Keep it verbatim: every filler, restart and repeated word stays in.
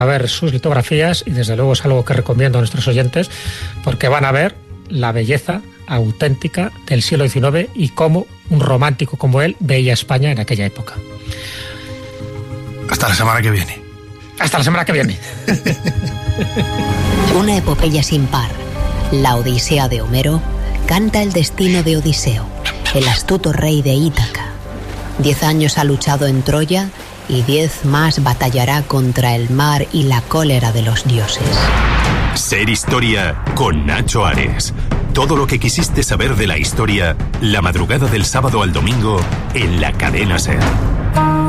a ver sus litografías, y desde luego es algo que recomiendo a nuestros oyentes, porque van a ver la belleza auténtica del siglo diecinueve y cómo un romántico como él veía España en aquella época. Hasta la semana que viene. Hasta la semana que viene. Una epopeya sin par, la Odisea de Homero, canta el destino de Odiseo, el astuto rey de Ítaca. Diez años ha luchado en Troya y diez más batallará contra el mar y la cólera de los dioses. Ser Historia con Nacho Ares. Todo lo que quisiste saber de la historia, la madrugada del sábado al domingo en la cadena SER.